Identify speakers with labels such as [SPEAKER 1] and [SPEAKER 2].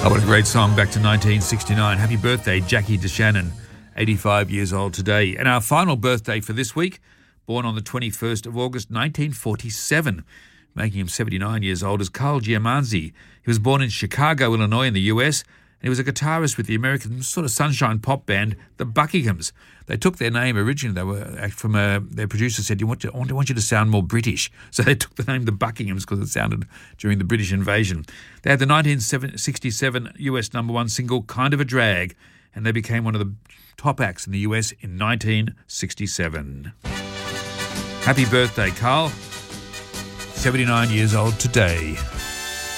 [SPEAKER 1] Oh, what a great song, back to 1969. Happy birthday, Jackie DeShannon, 85 years old today. And our final birthday for this week, born on the 21st of August, 1947, making him 79 years old, is Carl Giamanzi. He was born in Chicago, Illinois in the US, and he was a guitarist with the American sort of sunshine pop band, the Buckinghams. They took their name originally. They were from their producer said, I want you to sound more British. So they took the name the Buckinghams because it sounded during the British invasion. They had the 1967 US #1 single, Kind of a Drag, and they became one of the top acts in the US in 1967. Happy birthday, Carl. 79 years old today.